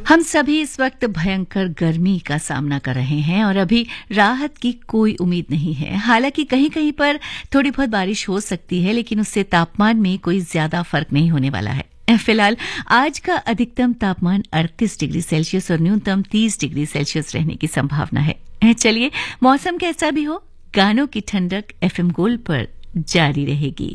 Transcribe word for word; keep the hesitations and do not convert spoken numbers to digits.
हम सभी इस वक्त भयंकर गर्मी का सामना कर रहे हैं और अभी राहत की कोई उम्मीद नहीं है। हालांकि कहीं कहीं पर थोड़ी बहुत बारिश हो सकती है, लेकिन उससे तापमान में कोई ज्यादा फर्क नहीं होने वाला है। फिलहाल आज का अधिकतम तापमान अड़तीस डिग्री सेल्सियस और न्यूनतम तीस डिग्री सेल्सियस रहने की संभावना है। चलिए, मौसम कैसा भी हो, गानों की ठंडक एफएम गोल्ड पर जारी रहेगी।